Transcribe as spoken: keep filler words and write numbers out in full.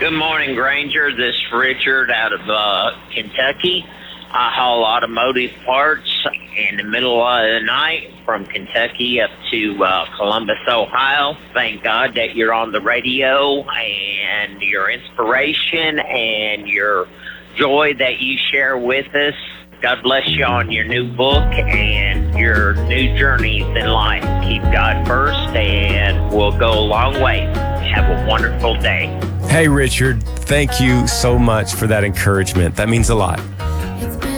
Good morning, Granger. This is Richard out of uh, Kentucky. I haul automotive parts in the middle of the night from Kentucky up to uh, Columbus, Ohio. Thank God that you're on the radio, and your inspiration and your joy that you share with us. God bless you on your new book and your new journeys in life. Keep God first, and we'll go a long way. Have a wonderful day. Hey, Richard, thank you so much for that encouragement. That means a lot.